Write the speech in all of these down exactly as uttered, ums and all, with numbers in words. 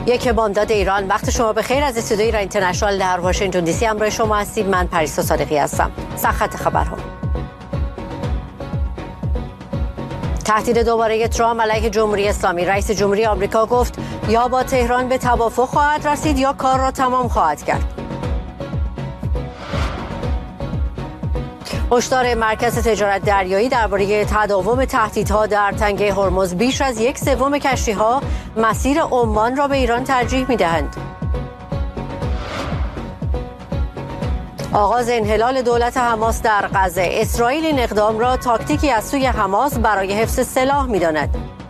یک بامداد ایران. وقت شما بخیر. از استودیوی ایران اینترنشنال در واشنگتن دی سی همراه شما هستید. من پریسا صادقی هستم. سرخط خبرها. تهدید دوباره ترامپ علیه جمهوری اسلامی. رئیس جمهوری آمریکا گفت یا با تهران به توافق خواهد رسید یا کار را تمام خواهد کرد. هشدار مرکز تجارت دریایی درباره تداوم تهدیدها در تنگه هرمز. بیش از یک سوم کشتی‌ها مسیر عمان را به ایران ترجیح می‌دهند. آغاز انحلال دولت حماس در غزه. اسرائیل این اقدام را تاکتیکی از سوی حماس برای حفظ سلاح می‌داند.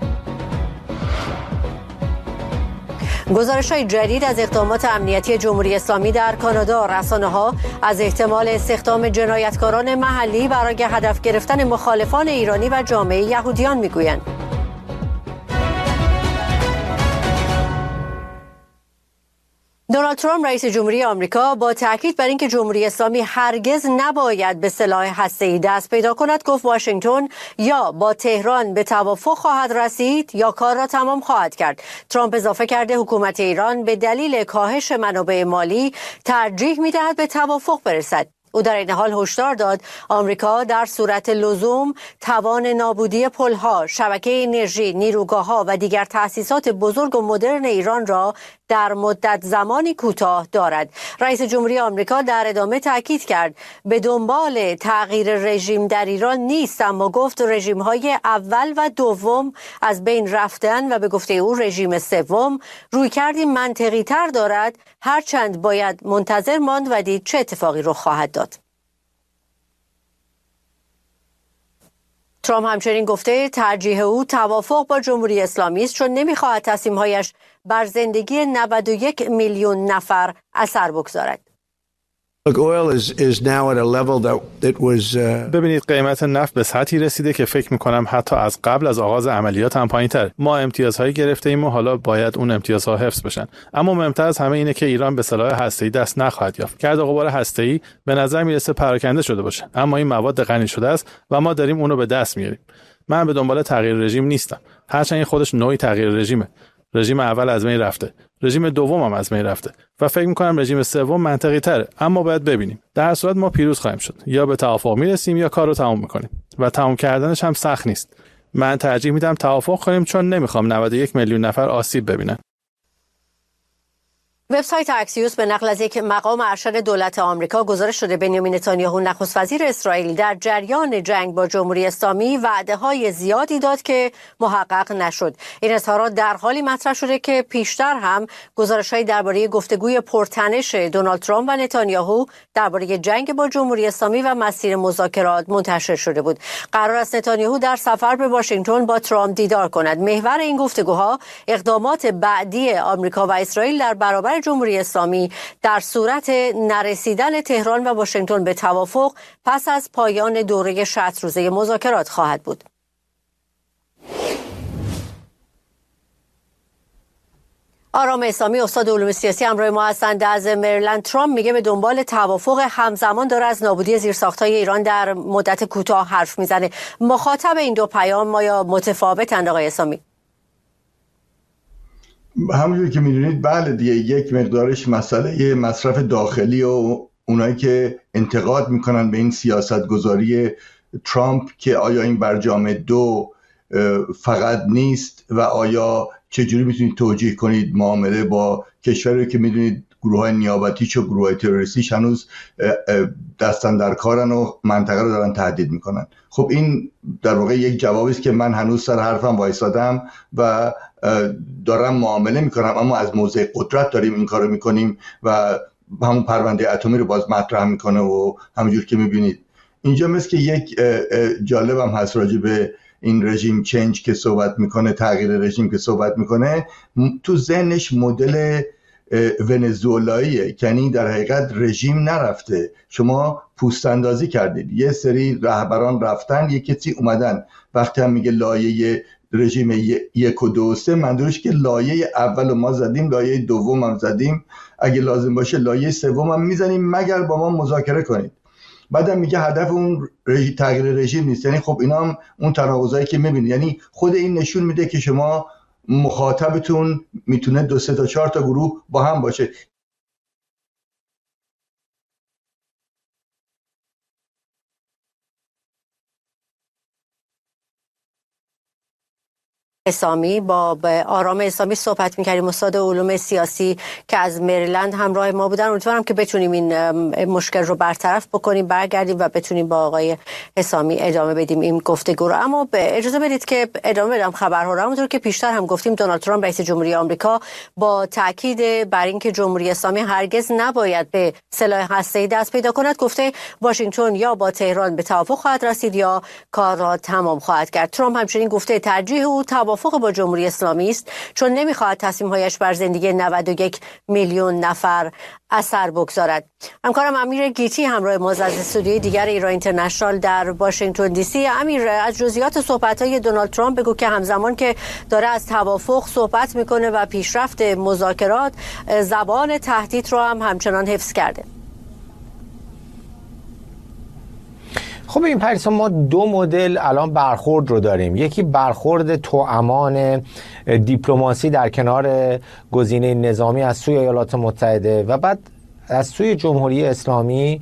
گزارش‌های جدید از اقدامات امنیتی جمهوری اسلامی در کانادا. رسانه‌ها از احتمال استخدام جنایتکاران محلی برای هدف گرفتن مخالفان ایرانی و جامعه یهودیان می‌گویند. دونالد ترامپ رئیس جمهوری آمریکا با تاکید بر اینکه جمهوری اسلامی هرگز نباید به سلاح هسته‌ای دست پیدا کند گفت واشنگتن یا با تهران به توافق خواهد رسید یا کار را تمام خواهد کرد. ترامپ اضافه کرده حکومت ایران به دلیل کاهش منابع مالی ترجیح می‌دهد به توافق برسد. او در این حال هشدار داد آمریکا در صورت لزوم توان نابودی پل‌ها، شبکه انرژی، نیروگاه‌ها و دیگر تأسیسات بزرگ و مدرن ایران را در مدت زمانی کوتاه دارد. رئیس جمهوری آمریکا در ادامه تاکید کرد به دنبال تغییر رژیم در ایران نیست، اما گفت رژیم‌های اول و دوم از بین رفتن و به گفته او رژیم سوم رویکردی منطقی‌تر دارد، هرچند باید منتظر ماند و دید چه اتفاقی رخ خواهد داد. ترامپ همچنین گفته ترجیح او توافق با جمهوری اسلامی است چون نمی‌خواهد تصمیم‌هایش بر زندگی نود و یک میلیون نفر اثر بگذارد. ببینید قیمت نفت به سطحی رسیده که فکر می‌کنم حتی از قبل از آغاز عملیات هم پایین‌تر. ما امتیازهایی گرفته ایم و حالا باید اون امتیازها حفظ بشن. اما مهمتر از همه اینه که ایران به سلاح هسته‌ای دست نخواهد یافت. گرد و غبار هسته‌ای به نظر میرسه پراکنده شده باشه، اما این مواد غنی شده است و ما داریم اونو به دست میاریم. من به دنبال تغییر رژیم نیستم، هرچند این خودش نوعی تغییر رژیمه. رژیم اول از بین رفته، رژیم دوم هم از بین رفته و فکر می‌کنم رژیم سوم منطقی تره، اما باید ببینیم. در هر صورت ما پیروز خواهیم شد، یا به توافق میرسیم یا کار رو تمام می‌کنیم و تمام کردنش هم سخت نیست. من ترجیح میدم توافق کنیم چون نمی‌خوام نود و یک میلیون نفر آسیب ببینن. وبسایت اکسیوس به نقل از یک مقام ارشد دولت آمریکا گزارش شده بنیامین نتانیاهو نخست وزیر اسرائیل در جریان جنگ با جمهوری اسلامی وعده‌های زیادی داد که محقق نشد. این اظهارات در حالی مطرح شده که پیشتر هم گزارش‌هایی درباره گفتگوی پرتنش دونالد ترامپ و نتانیاهو درباره جنگ با جمهوری اسلامی و مسیر مذاکرات منتشر شده بود. قرار است نتانیاهو در سفر به واشنگتن با ترامپ دیدار کند. محور این گفتگوها اقدامات بعدی آمریکا و اسرائیل در برابر جمهوری اسلامی در صورت نرسیدن تهران و واشنگتن به توافق پس از پایان دوره شصت روزه مذاکرات خواهد بود. آرام اسلامی استاد علوم سیاسی همراه ما هستند از مریلند. ترامپ میگه به دنبال توافق، همزمان داره از نابودی زیرساخت‌های ایران در مدت کوتاه حرف میزنه. مخاطب این دو پیام ما یا متفاوتند آقای اسلامی؟ همونجوری که میدونید بله دیگه، یک مقدارش مسئله مصرف داخلی و اونایی که انتقاد میکنن به این سیاست گذاری ترامپ که آیا این برجام دو فقط نیست و آیا چجوری میتونید توجیه کنید معامله با کشوری که میدونید گروه های نیابتیش و گروه های تروریستیش هنوز دستن در کارن و منطقه رو دارن تهدید میکنن. خب این در واقع یک جوابی است که من هنوز سر حرفم وایسادم و دارم معامله میکنم، اما از موضع قدرت داریم این کارو میکنیم و همون پرونده اتمی رو باز مطرح میکنه و همونجور که میبینید اینجا مثل که یک جالبم هست راجع به این رژیم چنج که صحبت میکنه، تغییر رژیم که صحبت میکنه، تو ذهنش مدل ونزوئلاییه، یعنی در حقیقت رژیم نرفته، شما پوست اندازی کردید، یه سری رهبران رفتن، یه کسی اومدن. وقتی هم میگه لایه رژیم یک و دو سه، منظورش که لایه اول ما زدیم، لایه دوم هم زدیم، اگه لازم باشه لایه سوم هم میزنیم مگر با ما مذاکره کنید. بعدم میگه هدف اون رژیم تغییر رژیم نیست. یعنی خب اینا هم اون تناقضایی که میبینید، یعنی خود این نشون میده که شما مخاطبتون میتونه دو سه تا چهار تا گروه با هم باشه. اسلامی با آرام اسلامی صحبت می‌کردیم، استاد علوم سیاسی که از مریلند همراه ما بودن. امیدوارم که بتونیم این مشکل رو برطرف بکنیم، برگردیم و بتونیم با آقای اسلامی ادامه بدیم این گفتگو رو. اما به اجازه بدید که ادامه بدم خبرها رو. همونطور که پیشتر هم گفتیم، دونالد ترامپ رئیس جمهوری آمریکا با تاکید بر اینکه جمهوری اسلامی هرگز نباید به سلاح هسته‌ای دست پیدا کند، گفته واشنگتن یا با تهران به توافق خواهد رسید یا کار را تمام خواهد کرد. ترامپ همچنین گفته ترجیح او توافق با جمهوری اسلامی است، چون نمیخواهد تصمیم‌هایش بر زندگی نود و یک میلیون نفر اثر بگذارد. همکارم امیر گیتی همراه ما از استودیوی دیگر ایران اینترنشنال در واشنگتن دی سی. امیر، از جزئیات صحبت‌های دونالد ترامپ بگو که همزمان که داره از توافق صحبت میکنه و پیشرفت مذاکرات، زبان تهدید رو هم همچنان حفظ کرده. خب این پریسا، ما دو مدل الان برخورد رو داریم. یکی برخورد توامان دیپلماسی در کنار گزینه نظامی از سوی ایالات متحده و بعد از سوی جمهوری اسلامی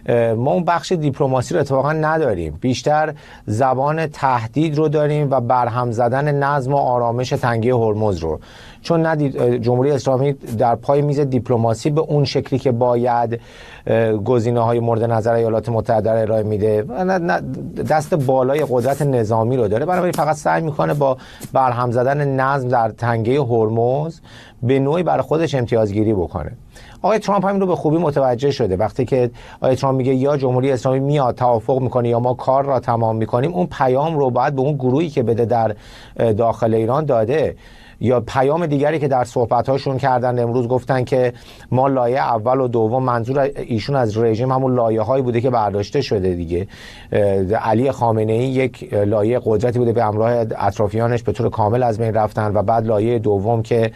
ما اون بخش دیپلماسی رو اتفاقا نداریم، بیشتر زبان تهدید رو داریم و برهم زدن نظم و آرامش تنگه هرمز رو، چون نه جمهوری اسلامی در پای میز دیپلماسی به اون شکلی که باید گزینه‌های مورد نظر ایالات متحده را ارائه میده و نه دست بالای قدرت نظامی رو داره، بنابراین فقط سعی میکنه با برهم زدن نظم در تنگه هرمز به نوعی برای خودش امتیازگیری بکنه. آقای ترامپ همین رو به خوبی متوجه شده. وقتی که آقای ترامپ میگه یا جمهوری اسلامی میاد توافق میکنه یا ما کار را تمام میکنیم، اون پیام رو باید به اون گروهی که بده در داخل ایران داده. یا پیام دیگری که در صحبت‌هاشون کردن امروز، گفتن که ما لایه اول و دوم، منظور ایشون از رژیم همون لایه‌هایی بوده که برداشته شده دیگه. علی خامنه‌ای یک لایه قدرتی بوده به همراه اطرافیانش به طور کامل از بین رفتن و بعد لایه دوم که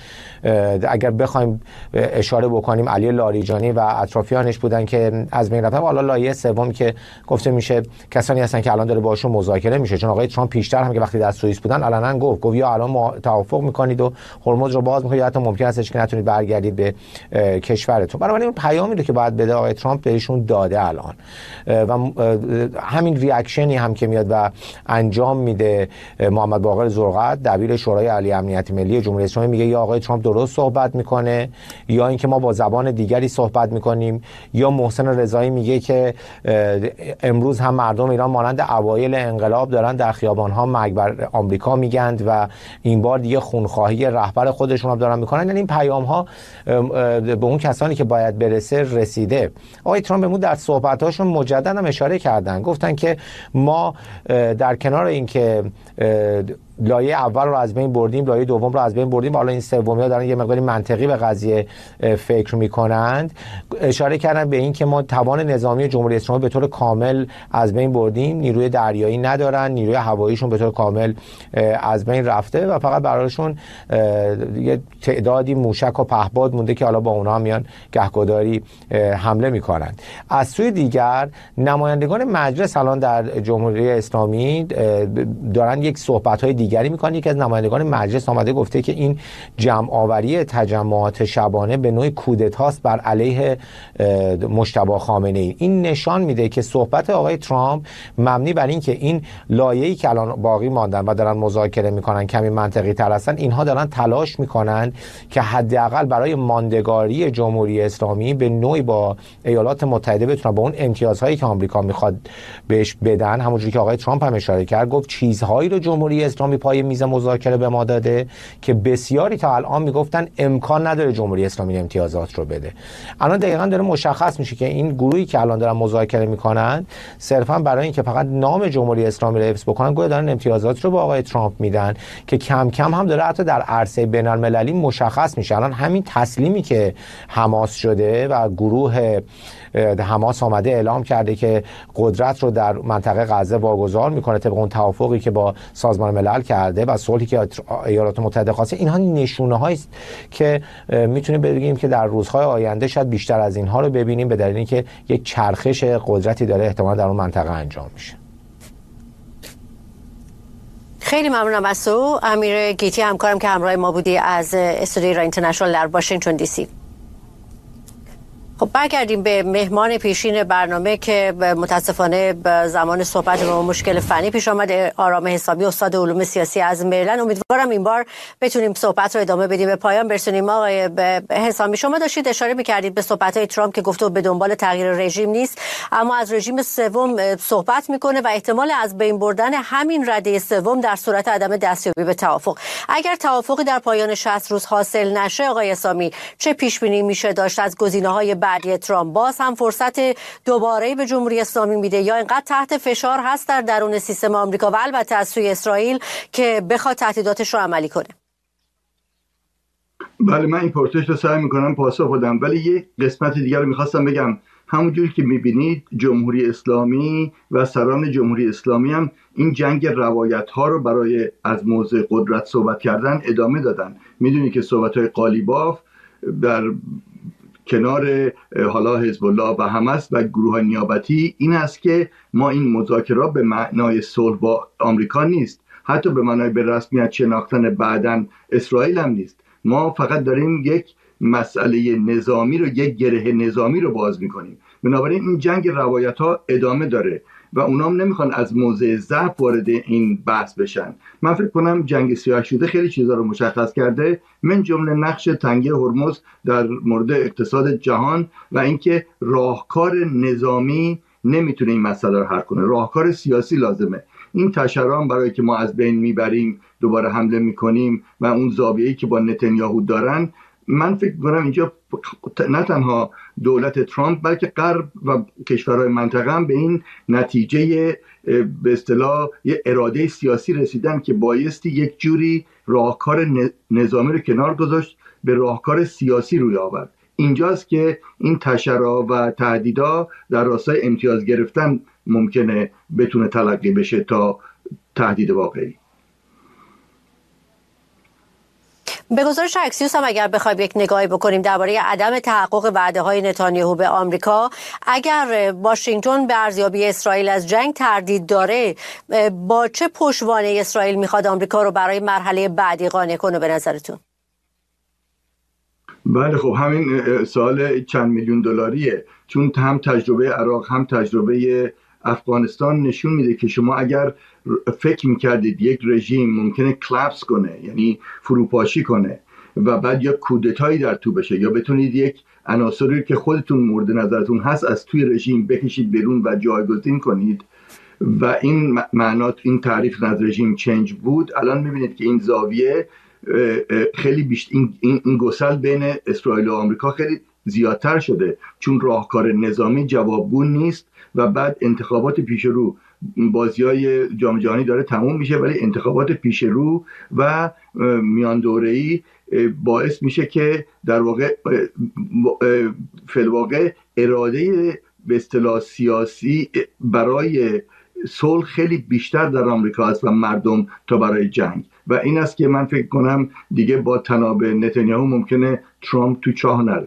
اگر بخوایم اشاره بکنیم علی لاریجانی و اطرافیانش بودن که از بین رفتن. حالا لایه سوم که گفته میشه کسانی هستن که الان داره باشون مذاکره میشه، چون آقای ترامپ پیشتر هم که وقتی در سوئیس بودن علنا گفت گفت یا الان ما توافق می‌کنید و هرمز رو باز می‌کنید یا حتی ممکن هستش که نتونید برگردید به کشورتون. بنابراین این پیامی رو که باید بده آقای ترامپ بهشون داده الان و همین ریاکشنی هم که میاد و انجام میده. محمد باقر زرقت دبیر شورای عالی امنیت ملی جمهوری اسلامی میگه یا آقای ترامپ درست صحبت میکنه یا اینکه ما با زبان دیگری صحبت میکنیم، یا محسن رضایی میگه که امروز هم مردم ایران مانند اوایل انقلاب دارن در خیابان‌ها مرگ بر آمریکا میگند و این بار دیگه خونخواهی رهبر خودشون هم دارن میکنن. یعنی این پیام ها به اون کسانی که باید برسه رسیده. آقای ترامپ بهمون در صحبتاشون مجددا هم اشاره کردن، گفتن که ما در کنار اینکه لایه اول رو از بین بردیم، لایه دوم رو از بین بردیم، حالا این سومی ها دارن یه مقداری منطقی به قضیه فکر میکنند. اشاره کردن به این که ما توان نظامی جمهوری اسلامی به طور کامل از بین بردیم، نیروی دریایی ندارن، نیروی هواییشون به طور کامل از بین رفته و فقط برایشون یه تعدادی موشک و پهپاد مونده که حالا با اونها میان گهگداری حمله میکنند. از سوی دیگر نمایندگان مجلس الان در جمهوری اسلامی دارن یک صحبت‌های دیگری میکنه. یکی از نمایندگان مجلس آمده گفته که این جمع آوری تجمعات شبانه به نوعی کودتاست بر علیه مجتبی خامنه‌ای. این نشان میده که صحبت آقای ترامپ مبنی بر این که این لایه‌ای که الان باقی ماندن و دارن مذاکره میکنن کمی منطقی تر هستن، اینها دارن تلاش میکنن که حداقل برای ماندگاری جمهوری اسلامی به نوعی با ایالات متحده بتونن با اون امتیازهایی که آمریکا میخواد بهش بدن، همونجوری که آقای ترامپ هم اشاره کرد، گفت چیزهایی رو جمهوری اسلامی پای میز مذاکره به ما داده که بسیاری تا الان میگفتن امکان نداره جمهوری اسلامی امتیازات رو بده. الان دقیقاً داره مشخص میشه که این گروهی که الان دارن مذاکره میکنن صرفا برای اینکه فقط نام جمهوری اسلامی رو حفظ بکنن، گویا دارن امتیازات رو به آقای ترامپ میدن که کم کم هم داره حتی در عرصه بین‌المللی مشخص میشه. الان همین تسلیمی که حماس شده و گروه حماس آمده اعلام کرده که قدرت رو در منطقه غزه واگذار میکنه طبق اون توافقی که با سازمان ملل کرده و صلحی که ایالات متحده خواسته، اینها نشونه هایی است که میتونیم بگیم که در روزهای آینده شاید بیشتر از اینها رو ببینیم، به دلیل اینکه یک چرخش قدرتی داره احتمال در اون منطقه انجام میشه. خیلی ممنونم از تو امیر گیتی، همکارم که همراه ما بودی از استودیو ایران اینترنشنال در واشنگتن دی سی. خب برگردیم به مهمان پیشین برنامه که متاسفانه به زمان صحبت با مشکل فنی پیش آمد. آرام حسابی، استاد علوم سیاسی از مریلند. امیدوارم این بار بتونیم صحبت رو ادامه بدیم، به پایان برسونیم. آقای حسابی، شما داشتید اشاره می‌کردید به صحبت‌های ترامپ که گفته به دنبال تغییر رژیم نیست، اما از رژیم سوم صحبت میکنه و احتمال از بین بردن همین رده سوم در صورت عدم دستیابی به توافق. اگر توافقی در پایان شصت روز حاصل نشه، آقای حسابی، چه پیش بینی میشه داشت از گزینه‌های بعدی ترامپ؟ باز هم فرصت دوباره به جمهوری اسلامی میده یا اینقدر تحت فشار هست در درون سیستم آمریکا و البته از سوی اسرائیل که بخواد تهدیداتش رو عملی کنه؟ بله، من این پرسش رو سعی میکنم پاسخ بدم، ولی یه قسمت دیگر رو میخواستم بگم. همونجوری که میبینید جمهوری اسلامی و سران جمهوری اسلامی هم این جنگ روایت ها رو برای از موضع قدرت صحبت کردن ادامه دادن. میدونید که صحبت های قالیباف در کنار حالا حزب الله و حماس و گروه نیابتی این است که ما این مذاکرات به معنای صلح با آمریکا نیست، حتی به معنای به رسمیت شناختن بعداً اسرائیل هم نیست. ما فقط داریم یک مسئله نظامی رو، یک گره نظامی رو باز میکنیم. بنابراین این جنگ روایت ها ادامه داره و اونام نمیخوان از موضع ضعف وارد این بحث بشن. من فکر کنم جنگ سیاه شده خیلی چیزا رو مشخص کرده، من جمله نقش تنگی هرمز در مورد اقتصاد جهان و اینکه راهکار نظامی نمیتونه این مسئله رو حل کنه، راهکار سیاسی لازمه. این تشرام برای که ما از بین میبریم، دوباره حمله میکنیم و اون زاویه‌ای که با نتانیاهو دارن، من فکر کنم اینجا نه تنها دولت ترامپ بلکه غرب و کشورهای منطقه هم به این نتیجه به اصطلاح یه اراده سیاسی رسیدن که بایستی یک جوری راهکار نظامی رو کنار گذاشت، به راهکار سیاسی روی آورد. اینجاست که این تشرا و تهدیدا در راستای امتیاز گرفتن ممکنه بتونه تلقی بشه تا تهدید واقعی. به گزارش اکسیوس هم اگر بخوایم یک نگاهی بکنیم درباره عدم تحقق وعده‌های نتانیاهو به آمریکا، اگر واشنگتن به ارزیابی اسرائیل از جنگ تردید داره، با چه پشتوانه اسرائیل میخواد آمریکا رو برای مرحله بعدی قانع کنه به نظرتون؟ بله، خب همین سوال چند میلیون دلاریه، چون هم تجربه عراق هم تجربه افغانستان نشون میده که شما اگر فکر میکردید یک رژیم ممکنه کلپس کنه، یعنی فروپاشی کنه و بعد یا کودتایی در تو بشه، یا بتونید یک عناصری که خودتون مورد نظرتون هست از توی رژیم بکشید بیرون و جایگزین کنید و این معنات این تعریف از رژیم چنج بود، الان میبینید که این زاویه خیلی بیشتر، این, این, این گسل بین اسرائیل و آمریکا خیلی زیادتر شده، چون راهکار نظامی جوابگو نیست و بعد انتخابات پیش رو، بازی‌های جام جهانی داره تموم میشه، ولی انتخابات پیش رو و میان دوره‌ای باعث میشه که در واقع فی‌الواقع اراده به اصطلاح سیاسی برای صلح خیلی بیشتر در آمریکا است و مردم تا برای جنگ، و این است که من فکر کنم دیگه با تناب نتانیاهو ممکنه ترامپ تو چاه نره.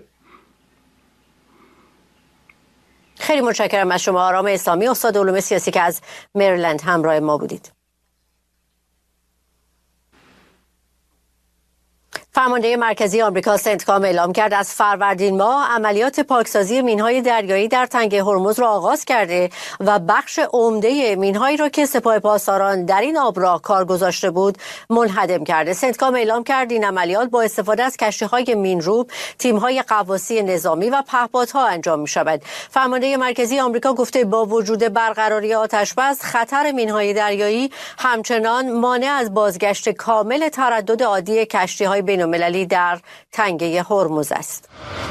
خیلی متشکرم از شما آرام اسلامی، استاد علوم سیاسی که از مریلند همراه ما بودید. فرمانده مرکزی آمریکا سنتکام اعلام کرد از فروردین ماه عملیات پاکسازی مین‌های دریایی در تنگه هرمز را آغاز کرده و بخش عمده مین‌هایی را که سپاه پاسداران در این آبراه کار گذاشته بود منهدم کرده. سنتکام اعلام کرد این عملیات با استفاده از کشتی‌های مین‌روب، تیم‌های غواصی نظامی و پهپادها انجام می‌شود. فرمانده مرکزی آمریکا گفته با وجود برقراری آتش‌بس، خطر مین‌های دریایی همچنان مانع از بازگشت کامل تردد عادی کشتی‌های بین المللی در تنگه هرمز است.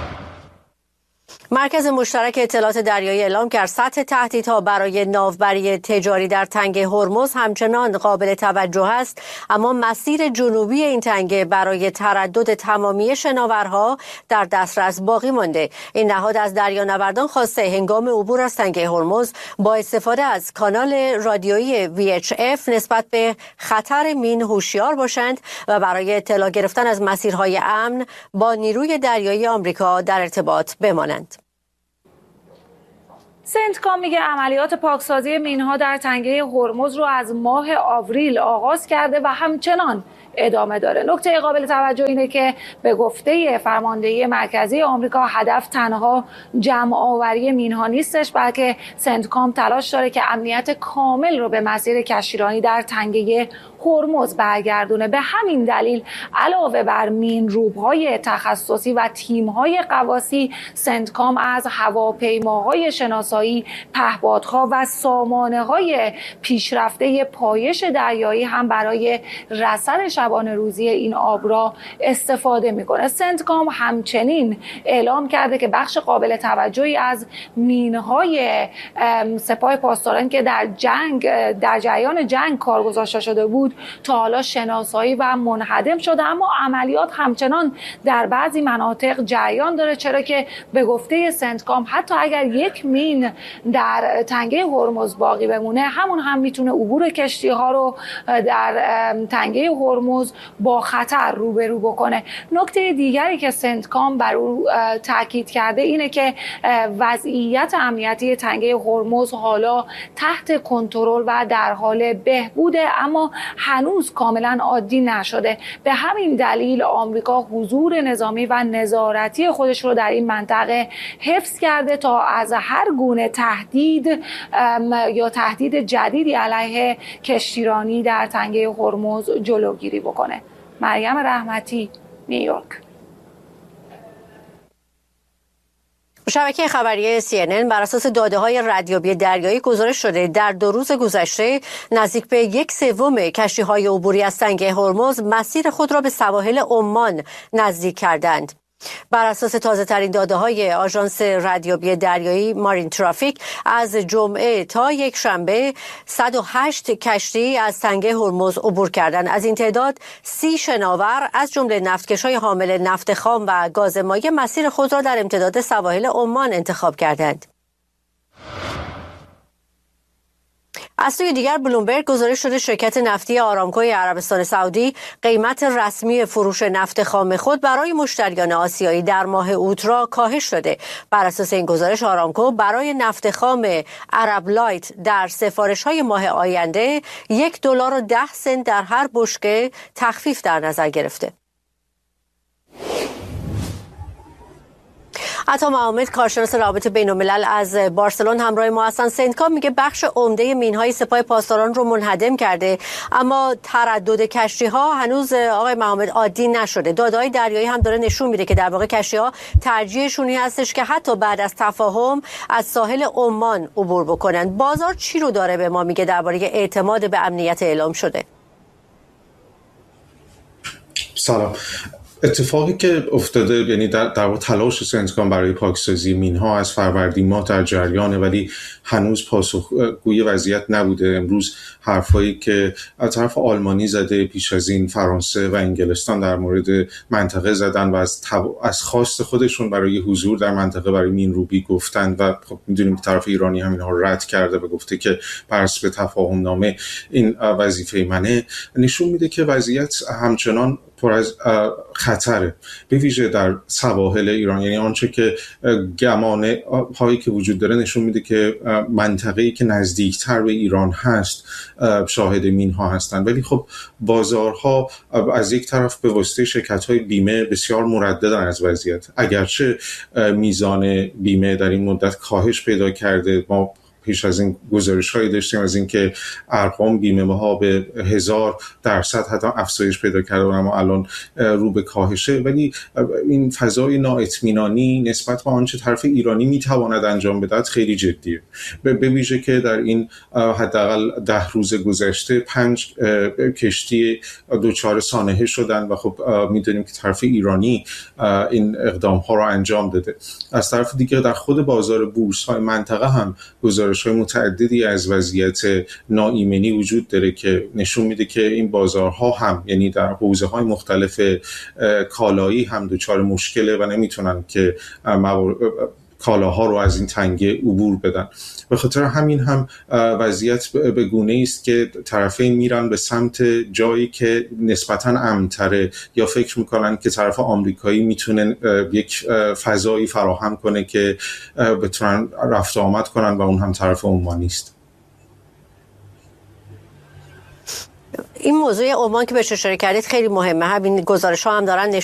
مرکز مشترک اطلاعات دریایی اعلام کرد سطح تهدیدها برای ناوبری تجاری در تنگه هرمز همچنان قابل توجه است، اما مسیر جنوبی این تنگه برای تردد تمامی شناورها در دسترس باقی مانده. این نهاد از دریانوردان خواسته هنگام عبور از تنگه هرمز با استفاده از کانال رادیویی وی اچ اف نسبت به خطر مین هوشیار باشند و برای اطلاع گرفتن از مسیرهای امن با نیروی دریایی آمریکا در ارتباط بمانند. سنتکام میگه عملیات پاکسازی مینها در تنگه هرمز رو از ماه آوریل آغاز کرده و همچنان ادامه داره. نکته قابل توجه اینه که به گفته فرماندهی مرکزی آمریکا هدف تنها جمع آوری مینها نیستش، بلکه سنتکام تلاش داره که امنیت کامل رو به مسیر کشتیرانی در تنگه هرمز برگردونه. به همین دلیل علاوه بر مین روب‌های تخصصی و تیم‌های غواصی، سنتکام از هواپیماهای شناسایی، پهپادها و سامانه‌های پیشرفته پایش دریایی هم برای رصد شبانه روزی این آبرا استفاده میکنه. سنتکام همچنین اعلام کرده که بخش قابل توجهی از مین‌های سپاه پاسداران که در جنگ در جریان جنگ کار گذاشته شده بود تا حالا شناسایی و منهدم شده، اما عملیات همچنان در بعضی مناطق جریان داره، چرا که به گفته سنتکام حتی اگر یک مین در تنگه هرمز باقی بمونه، همون هم میتونه عبور کشتی ها رو در تنگه هرمز با خطر روبرو بکنه. نکته دیگری که سنتکام بر او تاکید کرده اینه که وضعیت امنیتی تنگه هرمز حالا تحت کنترل و در حال بهبوده، اما هنوز کاملا عادی نشده. به همین دلیل آمریکا حضور نظامی و نظارتی خودش رو در این منطقه حفظ کرده تا از هر گونه تهدید یا تهدید جدیدی علیه کشتیرانی در تنگه هرمز جلوگیری بکنه. مریم رحمتی، نیویورک. شبکه خبری سی ان ان بر اساس داده‌های ردیابی دریایی گزارش شده در دو روز گذشته نزدیک به یک سوم کشتی‌های عبوری از تنگه هرمز مسیر خود را به سواحل عمان نزدیک کردند. بر اساس تازه ترین داده های آژانس ردیابی دریایی مارین ترافیک، از جمعه تا یک شنبه صد و هشت کشتی از تنگه هرمز عبور کردند. از این تعداد سی شناور از جمله نفتکش‌های حامل نفت خام و گاز مایع مسیر خود را در امتداد سواحل عمان انتخاب کردند. از سوی دیگر بلومبرگ گزارش شده شرکت نفتی آرامکوی عربستان سعودی قیمت رسمی فروش نفت خام خود برای مشتریان آسیایی در ماه اوت را کاهش داده. بر اساس این گزارش آرامکو برای نفت خام عرب لایت در سفارش‌های ماه آینده یک دلار و ده سنت در هر بشکه تخفیف در نظر گرفته. عطا محمد، کارشناس روابط بین‌الملل از بارسلون همراه ما هستند. سنتکام میگه بخش عمده مین‌های سپاه پاسداران رو منهدم کرده، اما تردد کشتی‌ها هنوز آقای محمد عادی نشده. داده‌های دریایی هم داره نشون میده که در واقع کشتی‌ها ترجیحشون هستش که حتی بعد از تفاهم از ساحل عمان عبور بکنن. بازار چی رو داره به ما میگه درباره اعتماد به امنیت اعلام شده؟ سلام. اتفاقی که افتاده، یعنی در در واقع تلاش سنتکام برای پاکسازی مینها از فروردین ماه در جریانه، ولی هنوز پاسخگوی وضعیت نبوده. امروز حرفایی که از طرف آلمانی زده، پیش از این فرانسه و انگلستان در مورد منطقه زدن و از تب... از خواست خودشون برای حضور در منطقه برای مینروبی گفتن و خب میدونیم که طرف ایرانی هم اینها رد کرده و گفته که بر اساس تفاهم نامه این وظیفه منه. نشون میده که وضعیت همچنان پر از خطره، به ویژه در سواحل ایران. یعنی آنچه که گمان هایی که وجود داره نشون میده که منطقه‌ای که نزدیکتر به ایران هست شاهد مین‌ها هستند، ولی خب بازارها از یک طرف به واسطه شرکت‌های بیمه بسیار مرددن از وضعیت. اگرچه میزان بیمه در این مدت کاهش پیدا کرده، ما پیش از این گزارش‌هایی داشتیم از اینکه ارقام بیمه ها به هزار درصد حتی افزایش پیدا کرده و اما الان رو به کاهشه، ولی این فضای نااطمینانی نسبت به آنچه طرف ایرانی میتواند انجام بدهد خیلی جدیه. به ویژه که در این حداقل ده روز گذشته پنج کشتی دوچار سانحه شدن و خب میدونیم که طرف ایرانی این اقدام ها رو انجام داده. از طرف دیگه در خود بازار بورس های منطقه هم گزارش های متعددی از وضعیت ناایمنی وجود داره که نشون میده که این بازارها هم، یعنی در حوزه های مختلف کالایی هم دچار مشکله و نمیتونن که کالاها رو از این تنگه عبور بدن. به خاطر همین هم وضعیت به گونه‌ای است که طرفین میرن به سمت جایی که نسبتاً امن‌تره یا فکر میکنن که طرف آمریکایی میتونه یک فضایی فراهم کنه که بتونن رفت آمد کنن و اون هم طرف عمانی است. این موضوع عمان که بهش اشاره کردید خیلی مهمه. همین گزارش‌ها هم دارن